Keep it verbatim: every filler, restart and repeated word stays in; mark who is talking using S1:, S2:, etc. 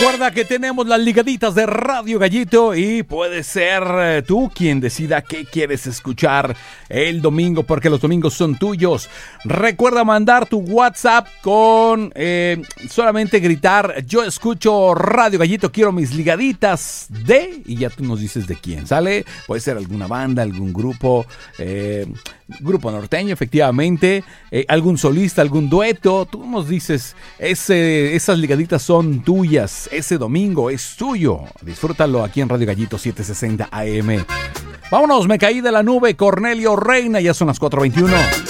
S1: Recuerda que tenemos las ligaditas de Radio Gallito y puedes ser eh, tú quien decida qué quieres escuchar el domingo, porque los domingos son tuyos. Recuerda mandar tu WhatsApp con eh, solamente gritar: yo escucho Radio Gallito, quiero mis ligaditas de... Y ya tú nos dices de quién, ¿sale? Puede ser alguna banda, algún grupo, eh, grupo norteño, efectivamente, eh, algún solista, algún dueto. Tú nos dices, ese, esas ligaditas son tuyas. Ese domingo es tuyo. Disfrútalo aquí en Radio Gallito setecientos sesenta A M. Vámonos, me caí de la nube. Cornelio Reina, ya son las cuatro veintiuno.